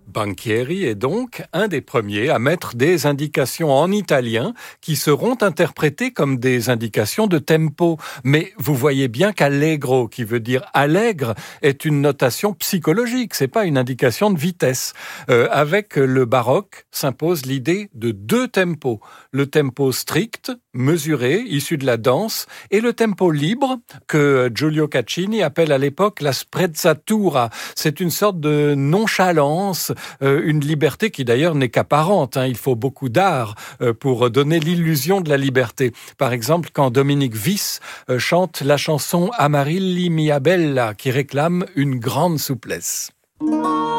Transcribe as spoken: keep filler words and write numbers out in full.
Banchieri est donc un des premiers à mettre des indications en italien qui seront interprétées comme des indications de tempo. Mais vous voyez bien qu'allegro, qui veut dire allègre, est une notation psychologique, c'est pas une indication de vitesse. Euh, avec le baroque s'impose l'idée de deux tempos. Le tempo strict, mesuré, issu de la danse, et le tempo libre, que Giulio Caccini appelle à l'époque la sprezzatura. C'est une sorte de nonchalance, euh, une liberté qui d'ailleurs n'est qu'apparente. Hein. Il faut beaucoup d'art euh, pour donner l'illusion de la liberté. Par exemple, quand Dominique Vis euh, chante la chanson Amarilli mia bella, qui réclame une grande souplesse.